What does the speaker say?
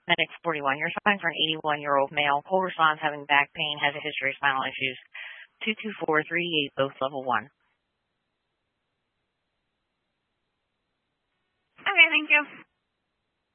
Medic 41, you're assigned for an 81-year-old male. Cold response, having back pain, has a history of spinal issues. 22438, both level 1. Okay, thank you.